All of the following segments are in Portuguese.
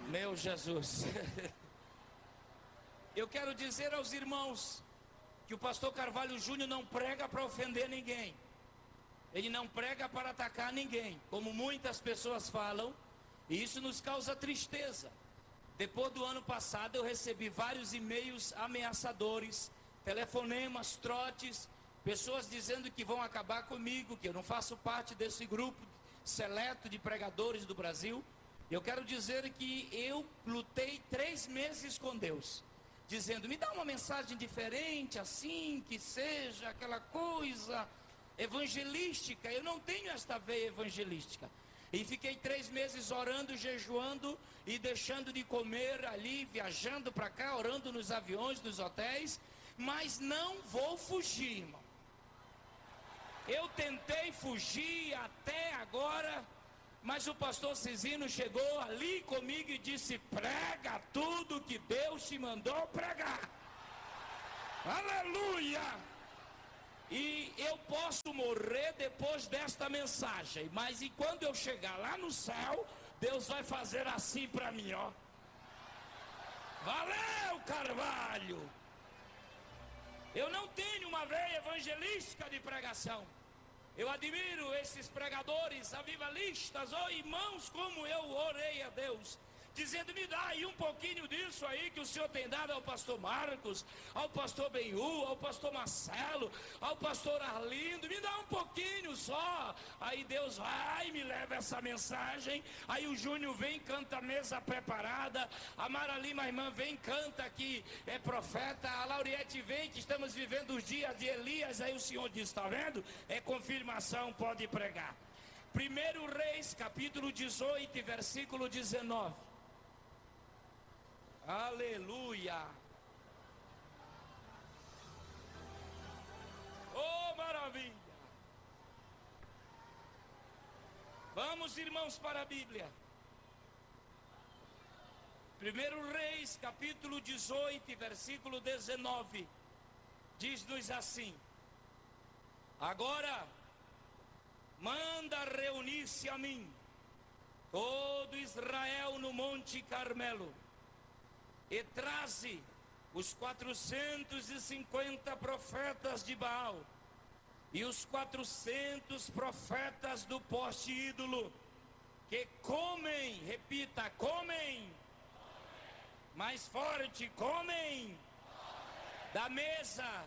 Meu Jesus. Eu quero dizer aos irmãos que o pastor Carvalho Júnior não prega para ofender ninguém. Ele não prega para atacar ninguém, como muitas pessoas falam, e isso nos causa tristeza. Depois do ano passado eu recebi vários e-mails ameaçadores, telefonemas, trotes, pessoas dizendo que vão acabar comigo, que eu não faço parte desse grupo seleto de pregadores do Brasil. Eu quero dizer que eu lutei 3 meses com Deus, dizendo, me dá uma mensagem diferente, assim, que seja aquela coisa evangelística. Eu não tenho esta veia evangelística. E fiquei 3 meses orando, jejuando e deixando de comer ali, viajando para cá, orando nos aviões, nos hotéis, mas não vou fugir, irmão. Eu tentei fugir até agora, mas o pastor Cisino chegou ali comigo e disse, prega tudo que Deus te mandou pregar. Aleluia! E eu posso morrer depois desta mensagem, mas e quando eu chegar lá no céu, Deus vai fazer assim para mim, ó. Valeu, Carvalho! Eu não tenho uma veia evangelística de pregação. Eu admiro esses pregadores avivalistas, ó irmãos, como eu orei a Deus, dizendo, me dá aí um pouquinho disso aí que o Senhor tem dado ao pastor Marcos, ao pastor Benhu, ao pastor Marcelo, ao pastor Arlindo, me dá um pouquinho só. Aí Deus vai e me leva essa mensagem. Aí o Júnior vem, canta Mesa Preparada, a Mara Lima, a irmã, vem, canta aqui, é profeta, a Lauriette vem, que estamos vivendo os dias de Elias. Aí o Senhor diz, está vendo? É confirmação, pode pregar. 1 Reis, capítulo 18, versículo 19. Aleluia! Oh, maravilha! Vamos, irmãos, para a Bíblia. 1 Reis, capítulo 18, versículo 19. Diz-nos assim: agora manda reunir-se a mim todo Israel no Monte Carmelo, e traze os 450 profetas de Baal e os 400 profetas do poste ídolo, que comem, repita, comem, mais forte, comem, da mesa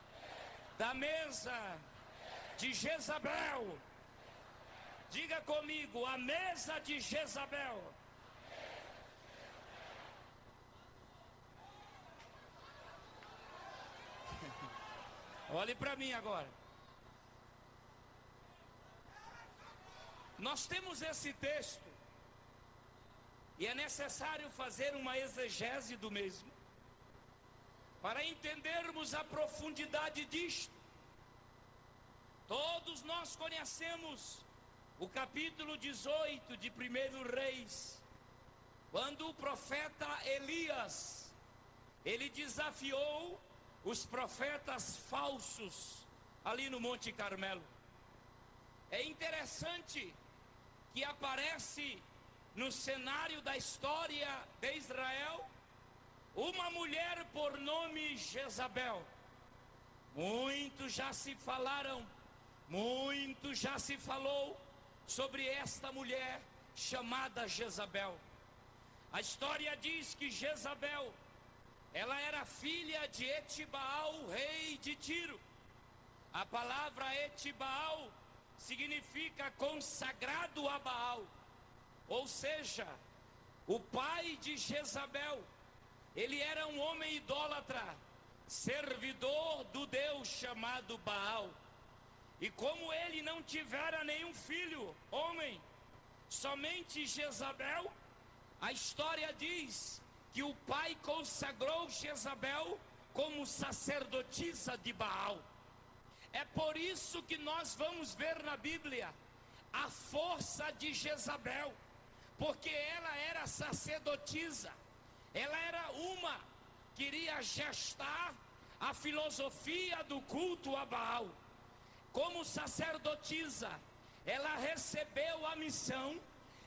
de Jezabel. Diga comigo, a mesa de Jezabel. Olhe para mim agora. Nós temos esse texto e é necessário fazer uma exegese do mesmo para entendermos a profundidade disto. Todos nós conhecemos o capítulo 18 de 1 Reis, quando o profeta Elias, ele desafiou os profetas falsos ali no Monte Carmelo. É interessante que aparece no cenário da história de Israel uma mulher por nome Jezabel. Muito já se falaram, muito já se falou sobre esta mulher chamada Jezabel. A história diz que Jezabel, ela era filha de Etibaal, rei de Tiro. A palavra Etibaal significa consagrado a Baal. Ou seja, o pai de Jezabel, ele era um homem idólatra, servidor do Deus chamado Baal. E como ele não tivera nenhum filho, homem, somente Jezabel, a história diz que o pai consagrou Jezabel como sacerdotisa de Baal. É por isso que nós vamos ver na Bíblia a força de Jezabel, porque ela era sacerdotisa, ela era uma que iria gestar a filosofia do culto a Baal. Como sacerdotisa, ela recebeu a missão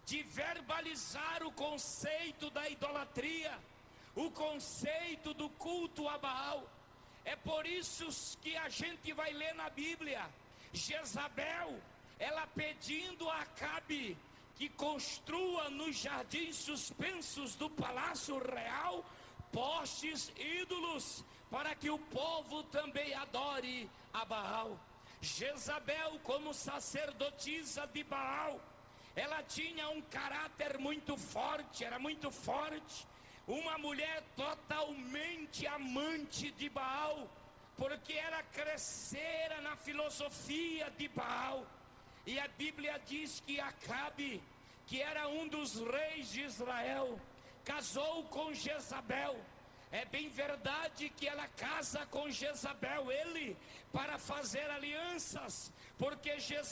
de verbalizar o conceito da idolatria, o conceito do culto a Baal. É por isso que a gente vai ler na Bíblia, Jezabel, ela pedindo a Acabe que construa nos jardins suspensos do palácio real postes ídolos, para que o povo também adore a Baal. Jezabel, como sacerdotisa de Baal, ela tinha um caráter muito forte, era muito forte, uma mulher totalmente amante de Baal, porque ela crescera na filosofia de Baal. E a Bíblia diz que Acabe, que era um dos reis de Israel, casou com Jezabel. É bem verdade que ela casa com Jezabel, ele, para fazer alianças, porque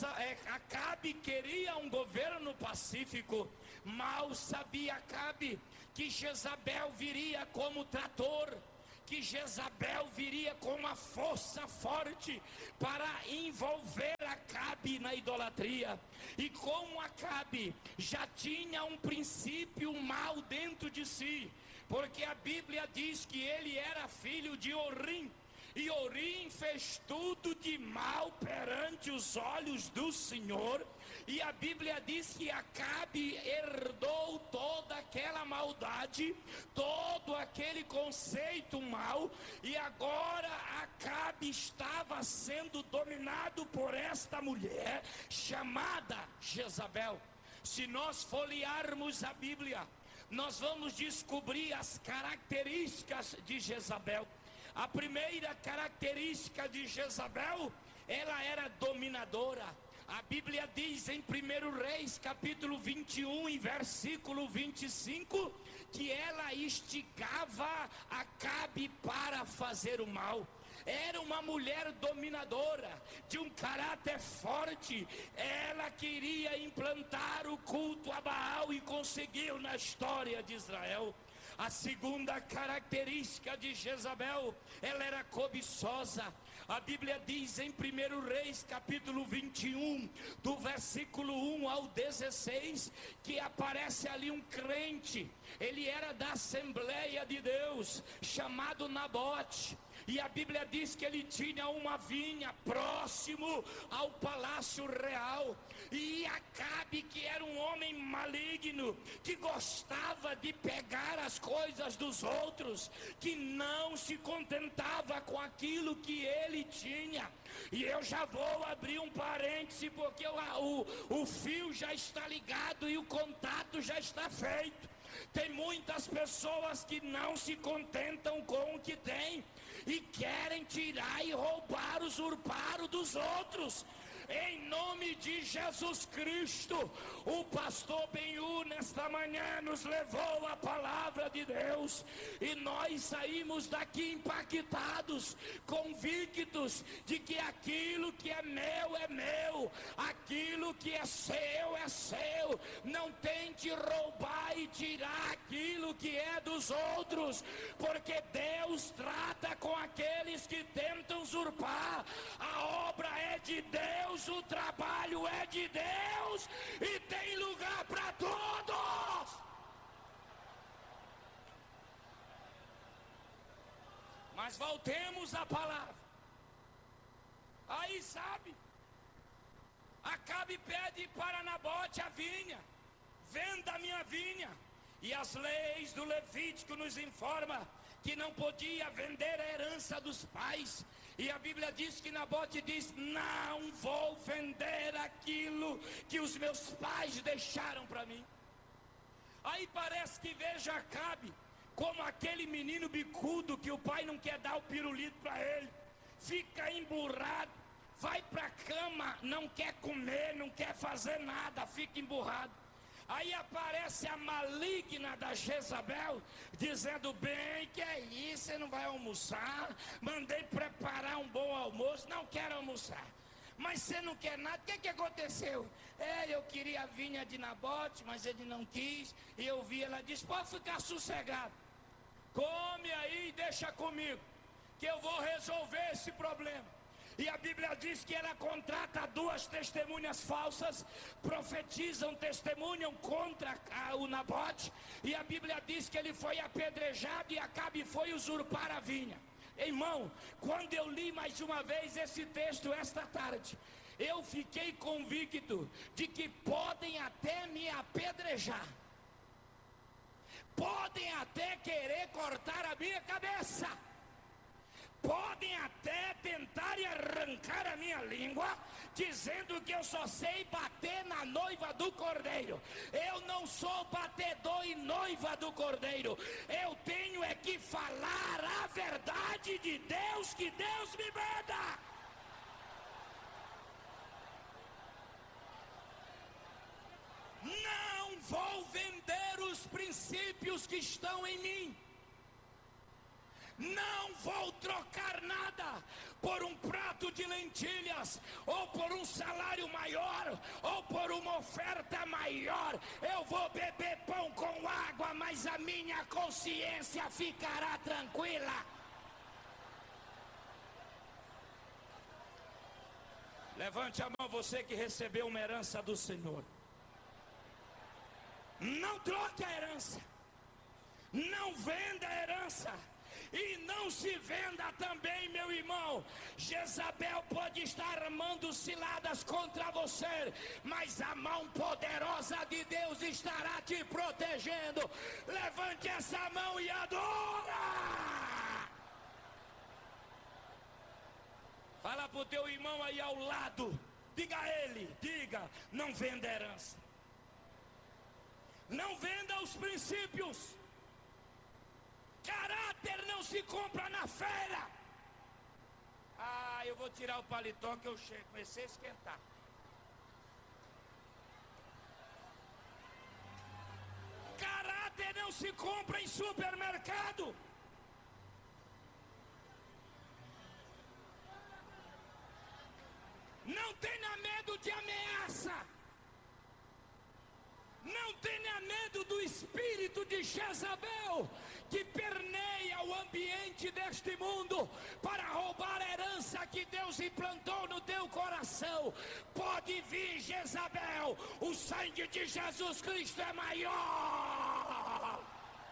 Acabe queria um governo pacífico. Mal sabia Acabe que Jezabel viria como trator, que Jezabel viria com uma força forte para envolver Acabe na idolatria. E como Acabe já tinha um princípio mau dentro de si, porque a Bíblia diz que ele era filho de Orim, e Orim fez tudo de mal perante os olhos do Senhor, e a Bíblia diz que Acabe herdou toda aquela maldade, todo aquele conceito mau, e agora Acabe estava sendo dominado por esta mulher chamada Jezabel. Se nós folhearmos a Bíblia, nós vamos descobrir as características de Jezabel. A primeira característica de Jezabel, ela era dominadora. A Bíblia diz em 1 Reis, capítulo 21, e versículo 25, que ela instigava Acabe para fazer o mal. Era uma mulher dominadora, de um caráter forte. Ela queria implantar o culto a Baal e conseguiu na história de Israel. A segunda característica de Jezabel, ela era cobiçosa. A Bíblia diz em 1 Reis, capítulo 21, do versículo 1 ao 16, que aparece ali um crente. Ele era da Assembleia de Deus, chamado Nabote. E a Bíblia diz que ele tinha uma vinha próximo ao palácio real. E Acabe, que era um homem maligno, que gostava de pegar as coisas dos outros, que não se contentava com aquilo que ele tinha. E eu já vou abrir um parêntese, porque o fio já está ligado e o contato já está feito. Tem muitas pessoas que não se contentam com o que têm e querem tirar e roubar, usurpar o dos outros. Em nome de Jesus Cristo, o pastor Benhu nesta manhã nos levou a palavra de Deus, e nós saímos daqui impactados, convictos de que aquilo que é meu, aquilo que é seu. Não tente roubar e tirar aquilo que é dos outros, porque Deus trata com aqueles que tentam usurpar. A obra é de Deus, o trabalho é de Deus, e tem lugar para todos. Mas voltemos à palavra. Aí, sabe, Acabe pede para Nabote a vinha: venda a minha vinha. E as leis do Levítico nos informam que não podia vender a herança dos pais. E a Bíblia diz que Nabote diz: não vou vender aquilo que os meus pais deixaram para mim. Aí parece que veja Acabe como aquele menino bicudo que o pai não quer dar o pirulito para ele, fica emburrado, vai para a cama, não quer comer, não quer fazer nada, fica emburrado. Aí aparece a maligna da Jezabel, dizendo: bem, que é isso, você não vai almoçar? Mandei preparar um bom almoço, não quero almoçar. Mas você não quer nada, o que aconteceu? Eu queria a vinha de Nabote, mas ele não quis. E eu vi, ela disse: pode ficar sossegado, come aí e deixa comigo, que eu vou resolver esse problema. E a Bíblia diz que ela contrata 2 testemunhas falsas, profetizam, testemunham contra o Nabote. E a Bíblia diz que ele foi apedrejado e Acabe foi usurpar a vinha. Irmão, quando eu li mais uma vez esse texto esta tarde, eu fiquei convicto de que podem até me apedrejar, podem até querer cortar a minha cabeça, podem até tentar arrancar a minha língua, dizendo que eu só sei bater na noiva do Cordeiro. Eu não sou batedor e noiva do Cordeiro. Eu tenho é que falar a verdade de Deus, que Deus me manda. Não vou vender os princípios que estão em mim. Não vou trocar nada por um prato de lentilhas, ou por um salário maior, ou por uma oferta maior. Eu vou beber pão com água, mas a minha consciência ficará tranquila. Levante a mão, você que recebeu uma herança do Senhor. Não troque a herança, não venda a herança. E não se venda também, meu irmão. Jezabel pode estar armando ciladas contra você, mas a mão poderosa de Deus estará te protegendo. Levante essa mão e adora. Fala pro teu irmão aí ao lado, diga a ele, diga, não venda herança, não venda os princípios. Caráter não se compra na feira. Eu vou tirar o paletó que eu comecei a esquentar. Caráter não se compra em supermercado. Não tenha medo de ameaça. Não tenha medo do espírito de Jezabel, que permeia o ambiente deste mundo para roubar a herança que Deus implantou no teu coração. Pode vir, Jezabel, o sangue de Jesus Cristo é maior.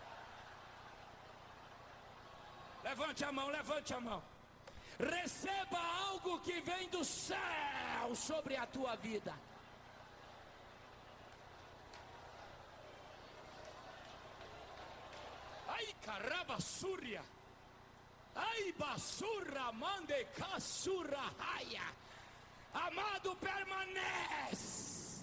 Levante a mão, levante a mão. Receba algo que vem do céu sobre a tua vida. Ai, carabassurria. Ai, basurra, mande casurra, raia. Amado, permanece.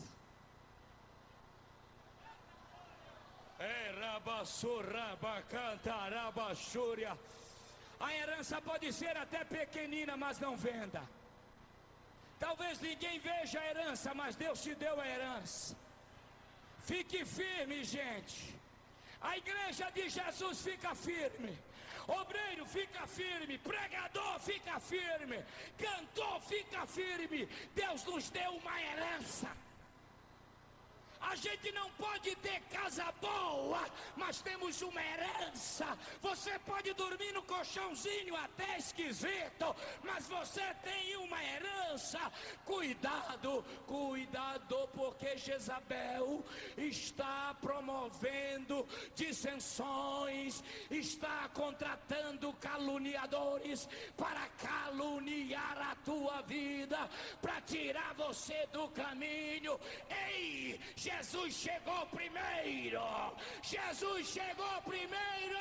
Rabassurra, bacanta, rabassurria. A herança pode ser até pequenina, mas não venda. Talvez ninguém veja a herança, mas Deus te deu a herança. Fique firme, gente. A igreja de Jesus fica firme. Obreiro fica firme. Pregador fica firme. Cantor fica firme. Deus nos deu uma herança. A gente não pode ter casa boa, mas temos uma herança. Você pode dormir no colchãozinho até esquisito, mas você tem uma herança. Cuidado, cuidado, porque Jezabel está promovendo dissensões, está contratando caluniadores para caluniar a tua vida, para tirar você do caminho. Ei, Jesus chegou primeiro. Jesus chegou primeiro.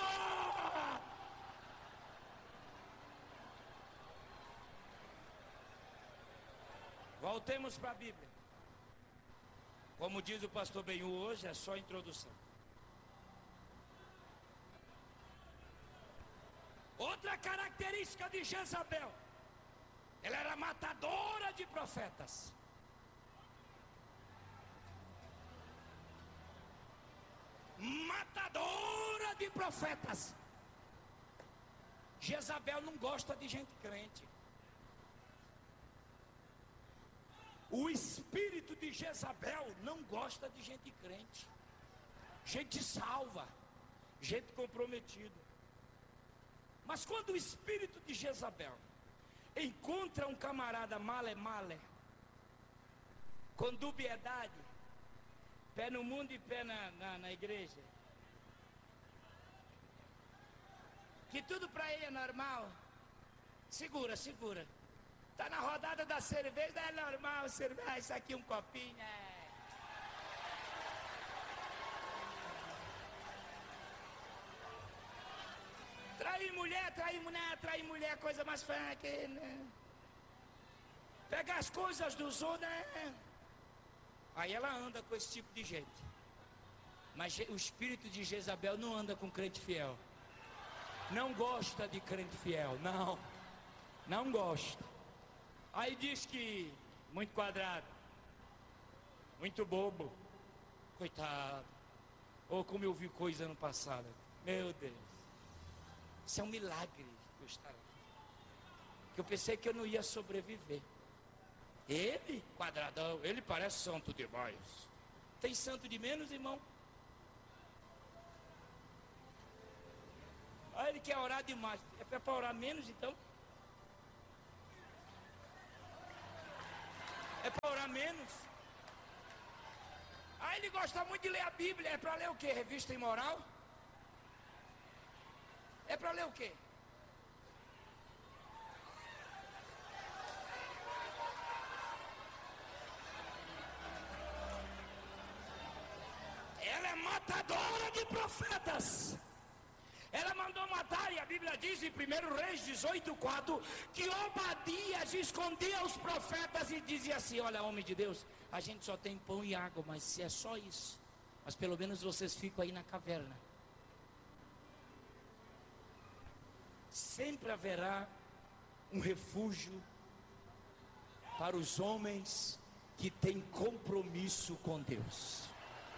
Voltemos para a Bíblia. Como diz o pastor Benhu hoje, é só a introdução. Outra característica de Jezabel: ela era matadora de profetas. Matadora de profetas. Jezabel não gosta de gente crente. O espírito de Jezabel não gosta de gente crente, gente salva, gente comprometida. Mas quando o espírito de Jezabel encontra um camarada male, com dubiedade, pé no mundo e pé na igreja, que tudo para ele é normal, segura, tá na rodada da cerveja, é normal, cerveja, isso aqui um copinho, Trair mulher, coisa mais feia que, né? Pegar as coisas dos outros, né? Aí ela anda com esse tipo de gente. Mas o espírito de Jezabel não anda com crente fiel. Não gosta de crente fiel, não gosta. Aí diz que muito quadrado, muito bobo, coitado. Ou como eu vi coisa no passado, meu Deus. Isso é um milagre eu estar aqui. Que eu pensei que eu não ia sobreviver. Ele, quadradão, ele parece santo demais. Tem santo de menos, irmão? Ah, ele quer orar demais. É para orar menos, então? É para orar menos? Ah, ele gosta muito de ler a Bíblia. É para ler o quê? Revista Imoral? É para ler o quê? Ela é matadora de profetas. Ela mandou matar, e a Bíblia diz em 1 Reis 18:4, que Obadias escondia os profetas e dizia assim: olha, homem de Deus, a gente só tem pão e água, mas se é só isso, mas pelo menos vocês ficam aí na caverna. Sempre haverá um refúgio para os homens que têm compromisso com Deus.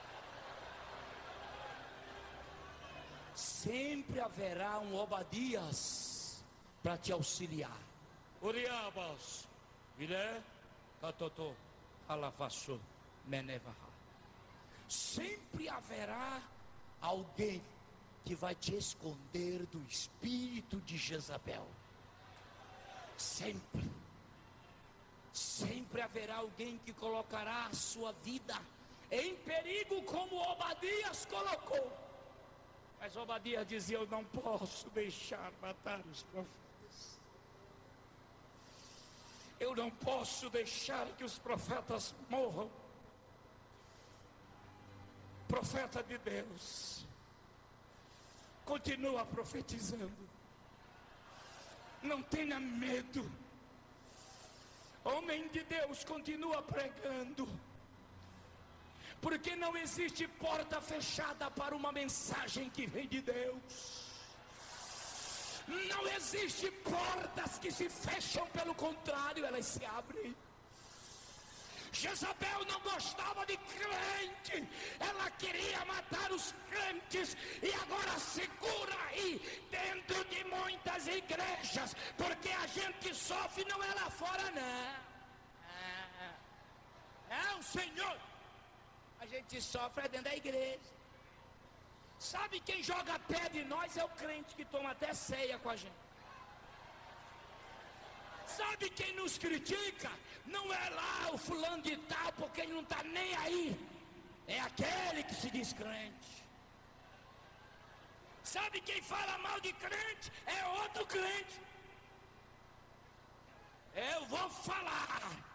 Sempre haverá um Obadias para te auxiliar. Uriabas, Ilé, Catotô, Alafassô, Menevaha. Sempre haverá alguém que vai te esconder do espírito de Jezabel. Sempre haverá alguém que colocará a sua vida em perigo, como Obadias colocou. Mas Obadias dizia: eu não posso deixar matar os profetas. Eu não posso deixar que os profetas morram. Profeta de Deus, continua profetizando. Não tenha medo. Homem de Deus, continua pregando. Porque não existe porta fechada para uma mensagem que vem de Deus. Não existe portas que se fecham, pelo contrário, elas se abrem. Jezabel não gostava de crente, ela queria matar os crentes, e agora segura aí dentro de muitas igrejas, porque a gente sofre não é lá fora, não. Não, Senhor, a gente sofre é dentro da igreja. Sabe quem joga pé de nós? É o crente que toma até ceia com a gente. Sabe quem nos critica? Não é lá o fulano de tal, porque ele não está nem aí. É aquele que se diz crente. Sabe quem fala mal de crente? É outro crente. Eu vou falar.